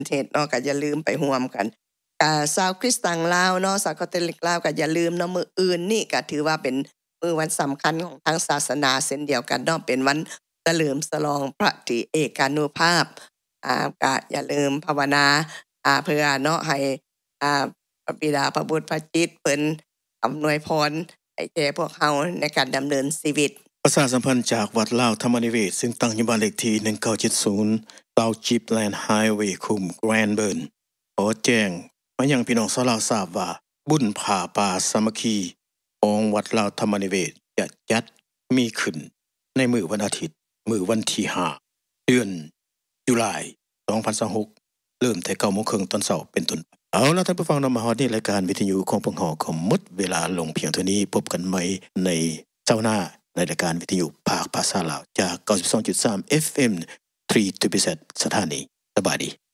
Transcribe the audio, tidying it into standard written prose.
เทศเนาะก็อย่าลืมไปร่วมกันชาวคริสต์ต่างลาวเนาะชาวคาทอลิกลาวก็อย่าลืมเนาะมื้ออื่นนี่ก็ถือว่าเป็นมื้อวันสำคัญของทางศาสนาเช่นเดียวกันเนาะเป็นวันเฉลิมฉลองพระตรีเอกานุภาพก็อย่าลืมภาวนาเพื่อเนาะให้พระบิดาพระบุตรพระจิตเพิ่นอำนวยพรให้แก่พวกเฮาในการดำเนินชีวิตประชาสัมพันธ์จากวัดลาวธรรมนิเวศซึ่งตั้งอยู่บ้านเลขที่1970 South Jeepland Highway คุม Grand Burn ขอแจ้งมายังพี่น้องชาวลาวทราบว่าบุญผาป่าสามัคคีของวัดลาวธรรมนิเวศจะจัดมีขึ้นในมื้อวันอาทิตย์มื้อวันที่5เดือนตุลาคม2026เริ่มแต่ 9:30 นตอนเช้าเป็นต้นเอาล่ะท่านผู้ฟังนำมาฮอดนี่รายการวิทยุของพวกเฮาก็หมดเวลาลงเพียงเท่านี้พบกันใหม่ในเช้าหน้าในรายการวิทยุภาคภาษาลาวจาก 92.3 FM 3 สถานีสบายดี